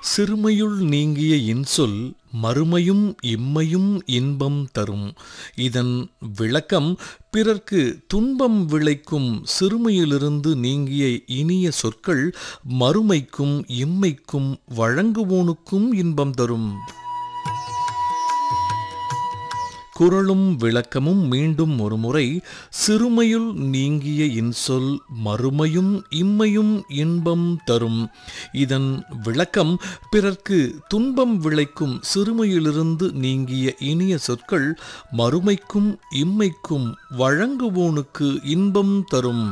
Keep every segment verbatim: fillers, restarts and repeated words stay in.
சிறுமையுள் நீங்கிய இன்சொல் மறுமையும் இம்மையும் இன்பம் தரும். இதன் விளக்கம் பிறர்க்கு துன்பம் விளைக்கும் சிறுமையிலிருந்து நீங்கிய இனிய சொற்கள் மறுமைக்கும் இம்மைக்கும் வழங்குவோனுக்கும் இன்பம் தரும். குறளும் விளக்கமும் மீண்டும் ஒருமுறை. சிறுமையுள் நீங்கிய இன்சொல் மறுமையும் இம்மையும் இன்பம் தரும். இதன் விளக்கம் பிறர்க்கு துன்பம் விளைக்கும் சிறுமையிலிருந்து நீங்கிய இனிய சொற்கள் மறுமைக்கும் இம்மைக்கும் வழங்குவோனுக்கு இன்பம் தரும்.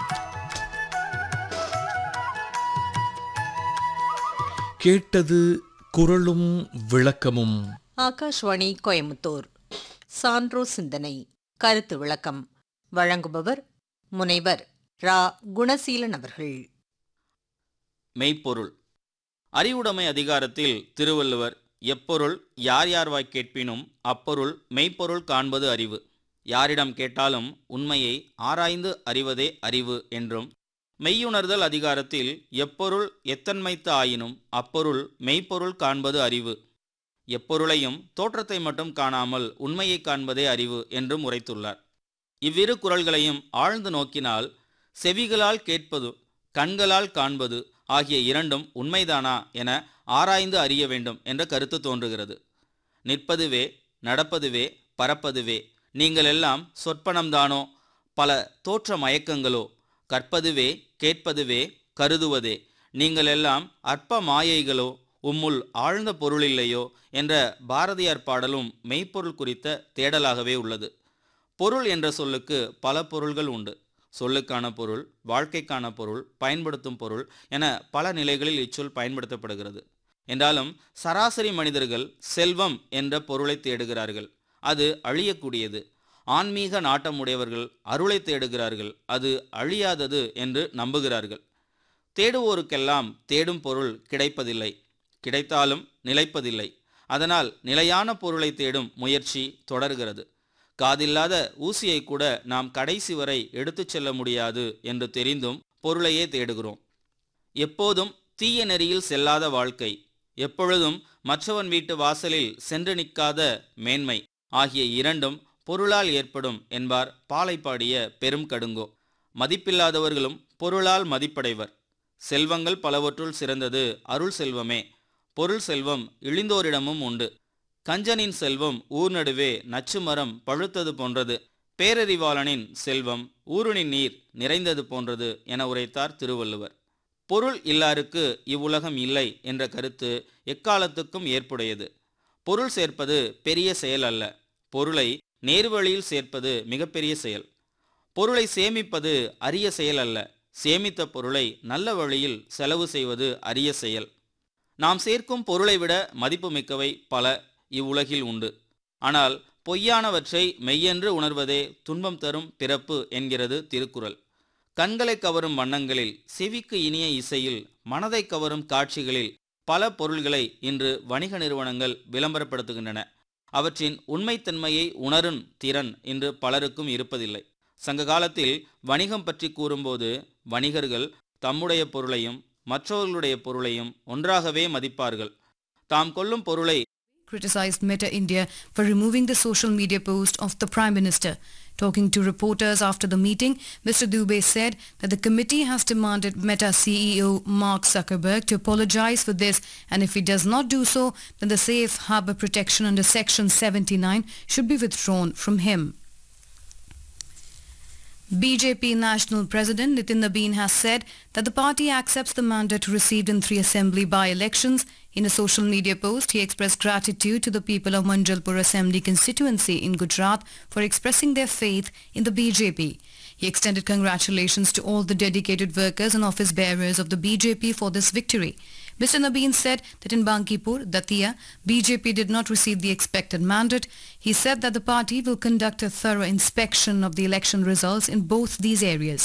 கேட்டது குறளும் விளக்கமும். ஆகாஷ்வாணி கோயம்புத்தூர். சான்றோ சிந்தனை கருத்து விளக்கம் வழங்குபவர் முனைவர் ரா குணசீலன் அவர்கள். மெய்ப்பொருள். அறிவுடைமை அதிகாரத்தில் திருவள்ளுவர் எப்பொருள் யார் யார்வாய் கேட்பினும் அப்பொருள் மெய்ப்பொருள் காண்பது அறிவு, யாரிடம் கேட்டாலும் உண்மையை ஆராய்ந்து அறிவதே அறிவு என்றும், மெய்யுணர்தல் அதிகாரத்தில் எப்பொருள் எத்தன்மைத்து ஆயினும் அப்பொருள் மெய்ப்பொருள் காண்பது அறிவு, எப்பொருளையும் தோற்றத்தை மட்டும் காணாமல் உண்மையை காண்பதே அறிவு என்றும் உரைத்துள்ளார். இவ்விரு குறள்களையும் ஆழ்ந்து நோக்கினால் செவிகளால் கேட்பது கண்களால் காண்பது ஆகிய இரண்டும் உண்மைதானா என ஆராய்ந்து அறிய வேண்டும் என்ற கருத்து தோன்றுகிறது. நிற்பதுவே நடப்பதுவே பறப்பதுவே நீங்கள் எல்லாம் சொற்பனம்தானோ, பல தோற்ற மயக்கங்களோ, கற்பதுவே கேட்பதுவே கருதுவதே நீங்கள் எல்லாம் அற்ப மாயைகளோ, உம்முள் ஆழ்ந்த பொருளில்லையோ என்ற பாரதியார் பாடலும் மெய்ப்பொருள் குறித்த தேடலாகவே உள்ளது. பொருள் என்ற சொல்லுக்கு பல பொருள்கள் உண்டு. சொல்லுக்கான பொருள், வாழ்க்கைக்கான பொருள், பயன்படுத்தும் பொருள் என பல நிலைகளில் இச்சொல் பயன்படுத்தப்படுகிறது. என்றாலும் சராசரி மனிதர்கள் செல்வம் என்ற பொருளை தேடுகிறார்கள், அது அழியக்கூடியது. ஆன்மீக நாட்டமுடையவர்கள் அருளை தேடுகிறார்கள், அது அழியாதது என்று நம்புகிறார்கள். தேடுவோருக்கெல்லாம் தேடும் பொருள் கிடைப்பதில்லை, கிடைத்தாலும் நிலைப்பதில்லை. அதனால் நிலையான பொருளை தேடும் முயற்சி தொடர்கிறது. காதில்லாத ஊசியை கூட நாம் கடைசி வரை எடுத்துச் செல்ல முடியாது என்று தெரிந்தும் பொருளையே தேடுகிறோம். எப்போதும் தீய நெறியில் செல்லாத வாழ்க்கை, எப்பொழுதும் மற்றவன் வீட்டு வாசலில் சென்று நிற்காத மேன்மை ஆகிய இரண்டும் பொருளால் ஏற்படும் என்பார் பாலை பாடிய பெரும் கடுங்கோ. மதிப்பில்லாதவர்களும் பொருளால் மதிப்படைவர். செல்வங்கள் பலவற்றுள் சிறந்தது அருள் செல்வமே. பொருள் செல்வம் இழிந்தோரிடமும் உண்டு. கஞ்சனின் செல்வம் ஊர் நடுவே நச்சு மரம் பழுத்தது போன்றது, பேரறிவாளனின் செல்வம் ஊருணின் நீர் நிறைந்தது போன்றது என உரைத்தார் திருவள்ளுவர். பொருள் இல்லாருக்கு இவ்வுலகம் இல்லை என்ற கருத்து எக்காலத்துக்கும் ஏற்புடையது. பொருள் சேர்ப்பது பெரிய செயல் அல்ல, பொருளை நேர்வழியில் சேர்ப்பது மிகப்பெரிய செயல். பொருளை சேமிப்பது அரிய செயல் அல்ல, சேமித்த பொருளை நல்ல வழியில் செலவு செய்வது அரிய செயல். நாம் சேர்க்கும் பொருளை விட மதிப்புமிக்கவை பல இவ்வுலகில் உண்டு. ஆனால் பொய்யானவற்றை மெய்யென்று உணர்வதே துன்பம் தரும் பிறப்பு என்கிறது திருக்குறள். கண்களை கவரும் வண்ணங்களில், செவிக்கு இனிய இசையில், மனதை கவரும் காட்சிகளில் பல பொருள்களை இன்று வணிக நிறுவனங்கள் விளம்பரப்படுத்துகின்றன. அவற்றின் உண்மைத்தன்மையை உணரும் திறன் இன்று பலருக்கும் இருப்பதில்லை. சங்க காலத்தில் வணிகம் பற்றி கூறும்போது வணிகர்கள் தம்முடைய பொருளையும் மற்றவர்களுடைய பொருளையும் ஒன்றாகவே மதிப்பார்கள். தாம் கொள்ளும் பொருளை criticized Meta India for removing the social media post of the Prime Minister. Talking to reporters after the meeting, Mister Dubey said that the committee has demanded Meta C E O Mark Zuckerberg to apologize for this, and if he does not do so, then the safe harbor protection under Section seventy-nine should be withdrawn from him. B J P National President Nitin Nabin has said that the party accepts the mandate received in three assembly by-elections. In a social media post, he expressed gratitude to the people of Manjalpur Assembly constituency in Gujarat for expressing their faith in the B J P. He extended congratulations to all the dedicated workers and office bearers of the B J P for this victory. Mister Nabin said that in Bankipur, Datia, B J P did not receive the expected mandate. He said that the party will conduct a thorough inspection of the election results in both these areas.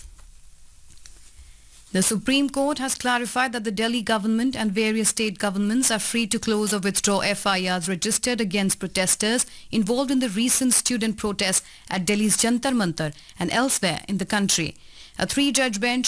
The Supreme Court has clarified that the Delhi government and various state governments are free to close or withdraw F I Rs registered against protesters involved in the recent student protests at Delhi's Jantar Mantar and elsewhere in the country. A three-judge bench